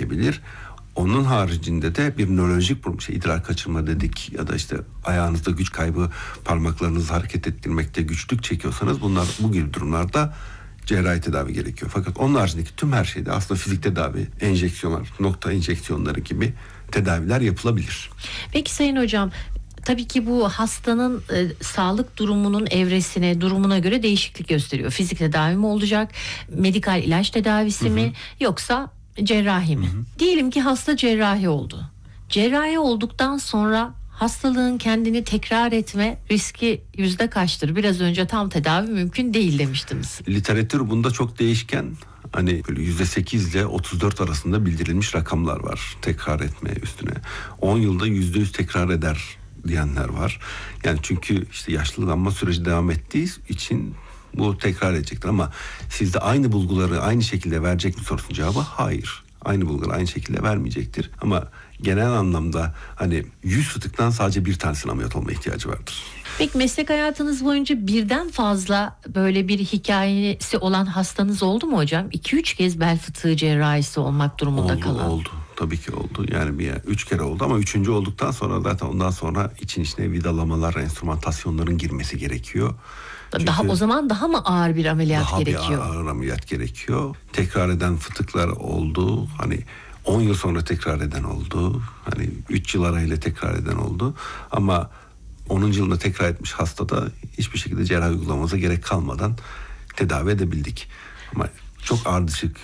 gerekebilir. Onun haricinde de bir nörolojik problem, idrar kaçırma dedik ya da işte ayağınızda güç kaybı, parmaklarınızı hareket ettirmekte güçlük çekiyorsanız bu gibi durumlarda cerrahi tedavi gerekiyor. Fakat onun haricindeki tüm her şeyde aslında fizik tedavi, enjeksiyonlar, nokta enjeksiyonları gibi tedaviler yapılabilir. Peki Sayın Hocam, tabii ki bu hastanın sağlık durumunun evresine, durumuna göre değişiklik gösteriyor. Fizik tedavi mi olacak, medikal ilaç tedavisi mi, yoksa cerrahi mi? Diyelim ki hasta cerrahi oldu. Cerrahi olduktan sonra hastalığın kendini tekrar etme riski yüzde kaçtır? Biraz önce tam tedavi mümkün değil demiştiniz. Literatür bunda çok değişken. Hani böyle %8 ile 34 arasında bildirilmiş rakamlar var tekrar etme üstüne. 10 yılda %100 tekrar eder diyenler var. Yani çünkü işte yaşlılanma süreci devam ettiği için bu tekrar edecektir. Ama siz de aynı bulguları aynı şekilde verecek mi sorusunun cevabı hayır. Aynı bulguları aynı şekilde vermeyecektir. Ama genel anlamda hani 100 fıtıktan sadece bir tanesinin ameliyat olma ihtiyacı vardır. Peki meslek hayatınız boyunca birden fazla böyle bir hikayesi olan hastanız oldu mu hocam? 2-3 kez bel fıtığı cerrahisi olmak durumunda kalan. Oldu. Tabii ki oldu. Yani 3 kere oldu ama 3. olduktan sonra zaten ondan sonra içine vidalamalar, enstrümantasyonların girmesi gerekiyor. O zaman daha mı ağır bir ameliyat gerekiyor? Daha bir ağır ameliyat gerekiyor. Tekrar eden fıtıklar oldu. Hani 10 yıl sonra tekrar eden oldu. Hani 3 yıl arayla tekrar eden oldu. Ama 10. yılında tekrar etmiş hastada hiçbir şekilde cerrahi uygulamamıza gerek kalmadan tedavi edebildik. Ama çok ardışık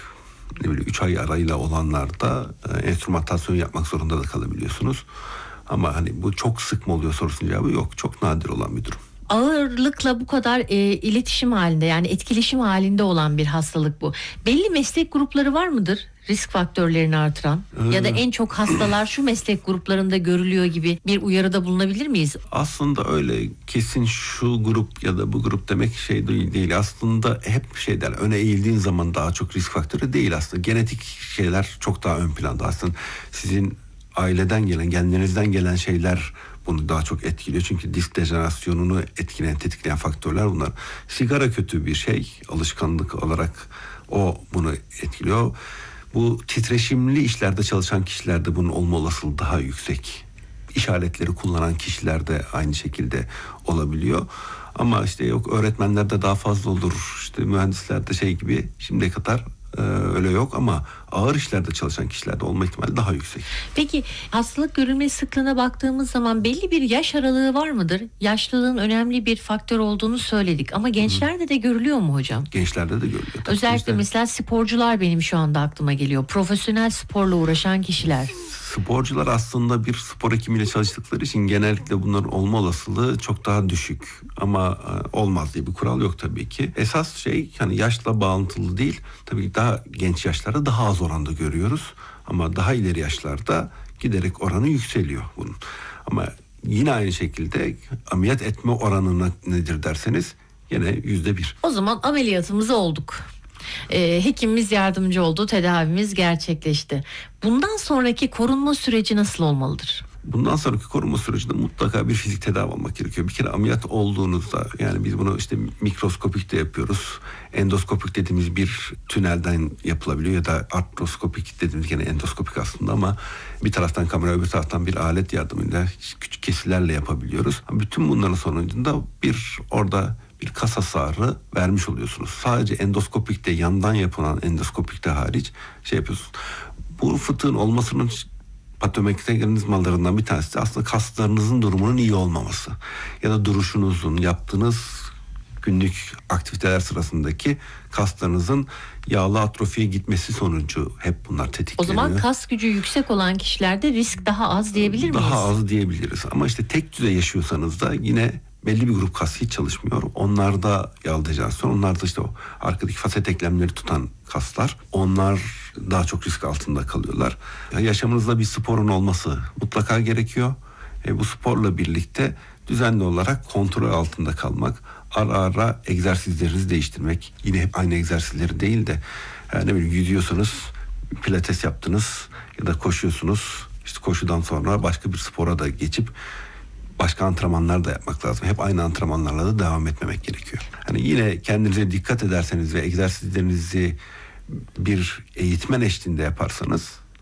3 ay arayla olanlarda enstrümantasyon yapmak zorunda da kalabiliyorsunuz. Ama hani bu çok sık mı oluyor sorusunun cevabı yok. Çok nadir olan bir durum. Ağırlıkla bu kadar iletişim halinde, yani etkileşim halinde olan bir hastalık bu. Belli meslek grupları var mıdır risk faktörlerini artıran? Ya da en çok hastalar şu meslek gruplarında görülüyor gibi bir uyarıda bulunabilir miyiz? Aslında öyle kesin şu grup ya da bu grup demek değil. Aslında hep öne eğildiğin zaman daha çok risk faktörü değil aslında. Genetik şeyler çok daha ön planda aslında. Sizin aileden gelen, genlerinizden gelen şeyler bunu daha çok etkiliyor. Çünkü disk dejenerasyonunu tetikleyen faktörler bunlar. Sigara kötü bir şey. Alışkanlık olarak bunu etkiliyor. Bu titreşimli işlerde çalışan kişilerde bunun olma olasılığı daha yüksek. İş aletleri kullanan kişilerde aynı şekilde olabiliyor. Ama öğretmenlerde daha fazla olur. Mühendislerde gibi şimdiye kadar öyle yok ama ağır işlerde çalışan kişilerde olma ihtimali daha yüksek. Peki hastalık görülme sıklığına baktığımız zaman belli bir yaş aralığı var mıdır? Yaşlılığın önemli bir faktör olduğunu söyledik ama gençlerde de görülüyor mu hocam? Gençlerde de görülüyor. Özellikle mesela sporcular benim şu anda aklıma geliyor. Profesyonel sporla uğraşan kişiler. Sporcular aslında bir spor hekimiyle çalıştıkları için genellikle bunların olma olasılığı çok daha düşük. Ama olmaz diye bir kural yok tabii ki. Esas yaşla bağlantılı değil. Tabii ki daha genç yaşlarda daha az oranda görüyoruz. Ama daha ileri yaşlarda giderek oranı yükseliyor bunun. Ama yine aynı şekilde ameliyat etme oranı nedir derseniz yine %1. O zaman ameliyatımızı olduk. Hekimimiz yardımcı oldu, tedavimiz gerçekleşti. Bundan sonraki korunma süreci nasıl olmalıdır? Bundan sonraki korunma sürecinde mutlaka bir fizik tedavi almak gerekiyor. Bir kere ameliyat olduğunuzda, yani biz bunu mikroskopik de yapıyoruz. Endoskopik dediğimiz bir tünelden yapılabiliyor ya da artroskopik dediğimiz gene endoskopik aslında ama bir taraftan kamera öbür taraftan bir alet yardımıyla küçük kesilerle yapabiliyoruz. Bütün bunların sonucunda orada bir kas hasarı vermiş oluyorsunuz. Sadece endoskopikte, yandan yapılan endoskopikte hariç yapıyorsunuz. Bu fıtığın olmasının patolojik bir tanesi aslında kaslarınızın durumunun iyi olmaması ya da duruşunuzun, yaptığınız günlük aktiviteler sırasındaki kaslarınızın yağlı atrofiye gitmesi sonucu hep bunlar tetikleniyor. O zaman kas gücü yüksek olan kişilerde risk daha az diyebilir miyiz? Daha az diyebiliriz ama tek düzey yaşıyorsanız da yine belli bir grup kas hiç çalışmıyor. Onlarda yağlı dejenerasyon, onlarda o arkadaki faset eklemleri tutan kaslar, onlar daha çok risk altında kalıyorlar. Yaşamınızda bir sporun olması mutlaka gerekiyor. Bu sporla birlikte düzenli olarak kontrol altında kalmak, ara ara egzersizlerinizi değiştirmek. Yine hep aynı egzersizleri değil de yüzüyorsunuz, pilates yaptınız ya da koşuyorsunuz. Koşudan sonra başka bir spora da geçip başka antrenmanlar da yapmak lazım. Hep aynı antrenmanlarla da devam etmemek gerekiyor. Yine kendinize dikkat ederseniz ve egzersizlerinizi bir eğitmen eşliğinde yaparsanız